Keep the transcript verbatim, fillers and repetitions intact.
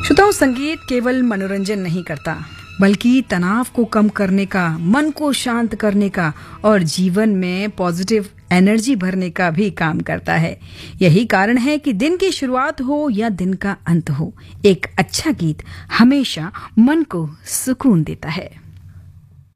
श्रोताओं, संगीत केवल मनोरंजन नहीं करता बल्कि तनाव को कम करने का, मन को शांत करने का और जीवन में पॉजिटिव एनर्जी भरने का भी काम करता है। यही कारण है कि दिन की शुरुआत हो या दिन का अंत हो, एक अच्छा गीत हमेशा मन को सुकून देता है।